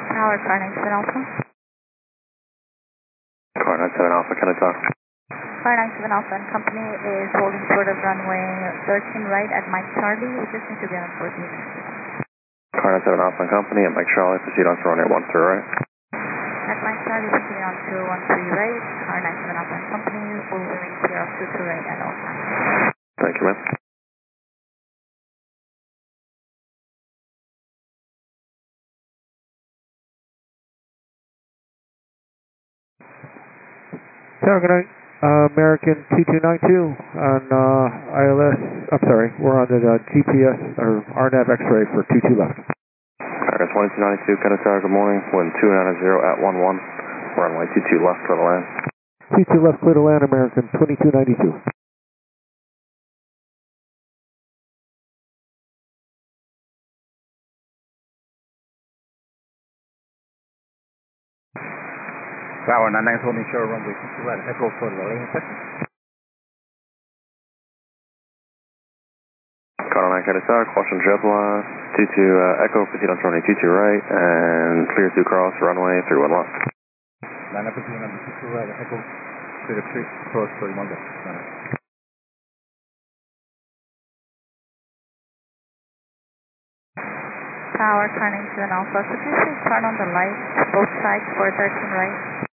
Tower, car 97 Alpha. Car 97 Alpha, can I talk? Car 97 Alpha and company is holding short of runway 13 right at Mike Charlie. We just need to be on 14. Car 97 Alpha and company at Mike Charlie, proceed on to runway 13 right. At Mike Charlie, proceed on to 13 right. Car 97 Alpha and company will remain clear of 22 right at all times. Thank you, man. Tower, good night. American 2292 on ILS, I'm sorry, we're on the GPS or RNAV X-ray for 22 left. American 2292, Kennesaw, good morning. Wind 290 at 11. Runway 22 left, clear to land. 22 left, clear to land, American 2292. Tower 99 holding short runway 22 right, Echo for the lane section. Car 9 Kennesaw, caution JetBlue, 22 Echo, proceed on to runway 22 right, and clear to cross runway 31 left. 9 proceed on 22 right, Echo, clear to cross 31 left. Tower, car 97 Alpha. Could you please turn on the lights, both sides for 13 right?